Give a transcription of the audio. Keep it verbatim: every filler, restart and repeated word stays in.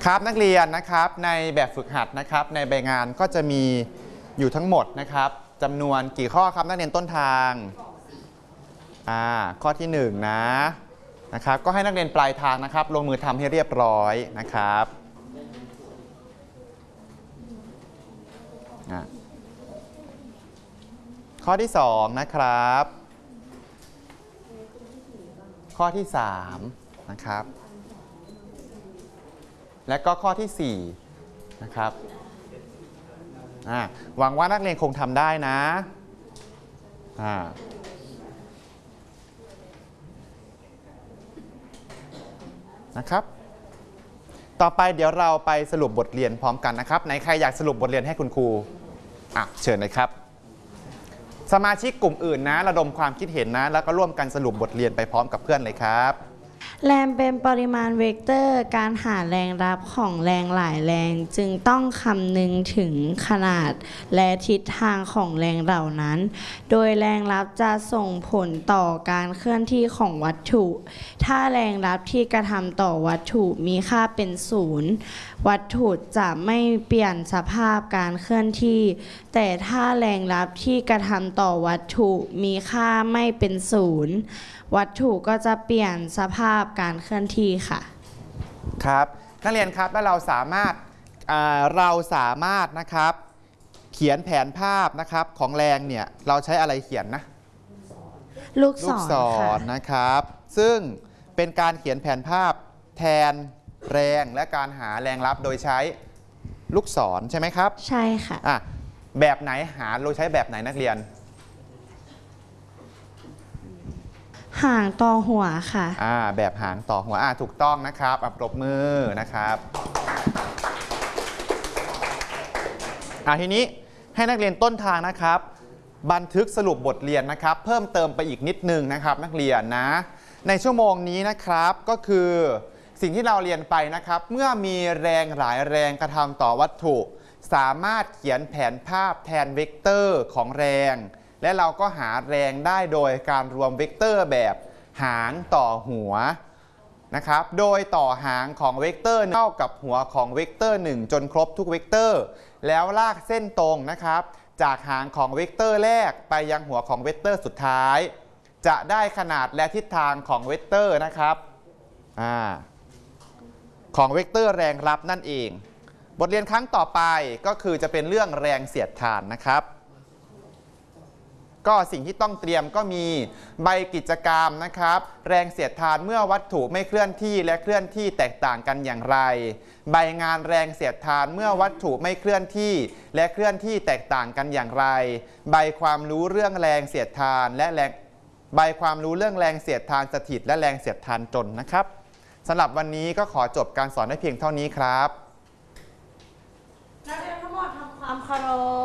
ครับนักเรียนนะครับในแบบฝึกหัดนะครับในใบงานก็จะมีอยู่ทั้งหมดนะครับจำนวนกี่ข้อครับนักเรียนต้นทางอ่าข้อที่หนึ่งนะนะครับก็ให้นักเรียนปลายทางนะครับลงมือทำให้เรียบร้อยนะครับข้อที่สองนะครับข้อที่สามนะครับและก็ข้อที่สี่นะครับหวังว่านักเรียนคงทำได้นะนะครับต่อไปเดี๋ยวเราไปสรุปบทเรียนพร้อมกันนะครับไหนใครอยากสรุปบทเรียนให้คุณครูอ่ะเชิญเลยครับสมาชิกกลุ่มอื่นนะระดมความคิดเห็นนะแล้วก็ร่วมกันสรุปบทเรียนไปพร้อมกับเพื่อนเลยครับแรงเป็นปริมาณเวกเตอร์การหาแรงรับของแรงหลายแรงจึงต้องคำนึงถึงขนาดและทิศทางของแรงเหล่านั้นโดยแรงรับจะส่งผลต่อการเคลื่อนที่ของวัตถุถ้าแรงรับที่กระทำต่อวัตถุมีค่าเป็นศูนย์วัตถุจะไม่เปลี่ยนสภาพการเคลื่อนที่แต่ถ้าแรงรับที่กระทำต่อวัตถุมีค่าไม่เป็นศูนย์วัตถุก็จะเปลี่ยนสภาพการเคลื่อนที่ค่ะครับนักเรียนครับแล้วเราสามารถเราสามารถนะครับเขียนแผนภาพนะครับของแรงเนี่ยเราใช้อะไรเขียนนะลูกศรนะครับซึ่งเป็นการเขียนแผนภาพแทนแรงและการหาแรงรับโดยใช้ลูกศรใช่ไหมครับใช่ค่ะอ่ะแบบไหนหาเราใช้แบบไหนนักเรียนหางต่อหัวค่ะอ่าแบบหางต่อหัวอ่าถูกต้องนะครับอ่ะปรบมือนะครับอ่าทีนี้ให้นักเรียนต้นทางนะครับบันทึกสรุปบทเรียนนะครับเพิ่มเติมไปอีกนิดนึงนะครับนักเรียนนะในชั่วโมงนี้นะครับก็คือสิ่งที่เราเรียนไปนะครับเมื่อมีแรงหลายแรงกระทำต่อวัตถุสามารถเขียนแผนภาพแทนเวกเตอร์ของแรงและเราก็หาแรงได้โดยการรวมเวกเตอร์แบบหางต่อหัวนะครับโดยต่อหางของเวกเตอร์เท่ากับหัวของเวกเตอร์หนึ่งจนครบทุกเวกเตอร์แล้วลากเส้นตรงนะครับจากหางของเวกเตอร์แรกไปยังหัวของเวกเตอร์สุดท้ายจะได้ขนาดและทิศทางของเวกเตอร์นะครับอ่าของเวกเตอร์แรงรับนั่นเองบทเรียนครั้งต่อไปก็คือจะเป็นเรื่องแรงเสียดทานนะครับก็สิ่งที่ต้องเตรียมก็มีใบกิจกรรมนะครับแรงเสียดทานเมื่อวัตถุไม่เคลื่อนที่และเคลื่อนที่แตกต่างกันอย่างไรใบงานแรงเสียดทานเมื่อวัตถุไม่เคลื่อนที่และเคลื่อนที่แตกต่างกันอย่างไรใบความรู้เรื่องแรงเสียดทานและแรงใบความรู้เรื่องแรงเสียดทานสถิตและแรงเสียดทานจนนะครับสำหรับวันนี้ก็ขอจบการสอนได้เพียงเท่านี้ครับนักเรียนทั้งหมดทำความเคารพ